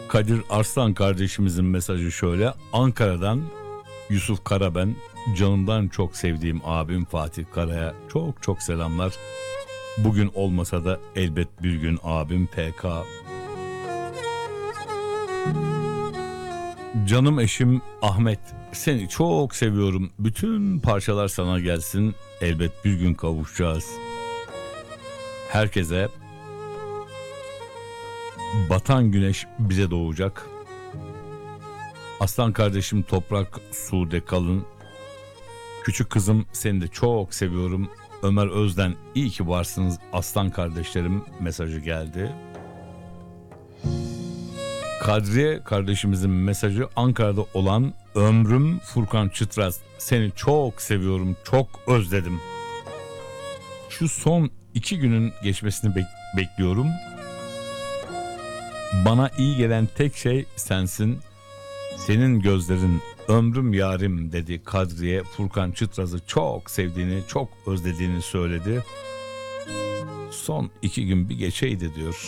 Kadir Arslan kardeşimizin mesajı şöyle. Ankara'dan Yusuf Kara ben. Canımdan çok sevdiğim abim Fatih Kara'ya çok çok selamlar. Bugün olmasa da elbet bir gün abim PK. Canım eşim Ahmet, seni çok seviyorum. Bütün parçalar sana gelsin. Elbet bir gün kavuşacağız. Herkese batan güneş bize doğacak. Aslan kardeşim Toprak Sude Kalın. Küçük kızım seni de çok seviyorum. Ömer Özden iyi ki varsınız aslan kardeşlerim mesajı geldi. Kadriye kardeşimizin mesajı Ankara'da olan Ömrüm Furkan Çıtraz. Seni çok seviyorum, çok özledim. Şu son 2 günün geçmesini bekliyorum. Bana iyi gelen tek şey sensin. Senin gözlerin ömrüm yarim dedi Kadriye. Furkan Çıtraz'ı çok sevdiğini, çok özlediğini söyledi. Son 2 gün bir geçeydi diyor.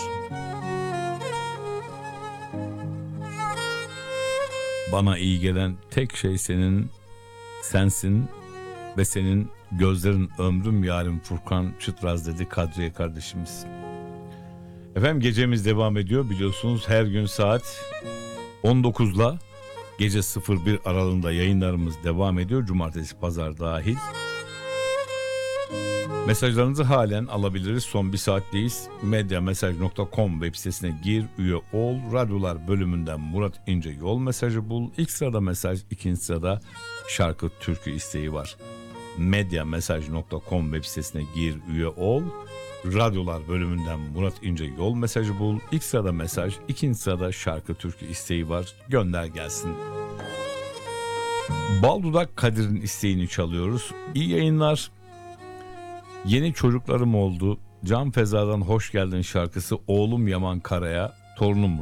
Bana iyi gelen tek şey sensin ve senin gözlerin ömrüm yarim Furkan Çıtraz dedi Kadriye kardeşimiz. Efendim gecemiz devam ediyor biliyorsunuz her gün saat 19'la gece 01 aralığında yayınlarımız devam ediyor. Cumartesi pazar dahil. Mesajlarınızı halen alabiliriz. Son bir saatteyiz. Medyamesaj.com web sitesine gir, üye ol. Radyolar bölümünden Murat İnce yol mesajı bul. İlk sırada mesaj, ikinci sırada şarkı türkü isteği var. Medyamesaj.com web sitesine gir, üye ol. Radyolar bölümünden Murat İnce yol mesajı bul. İlk sırada mesaj, ikinci sırada şarkı türkü isteği var. Gönder gelsin. Baldudak Kadir'in isteğini çalıyoruz. İyi yayınlar. Yeni çocuklarım oldu. Can Feza'dan Hoş Geldin şarkısı oğlum Yaman Kara'ya, torunum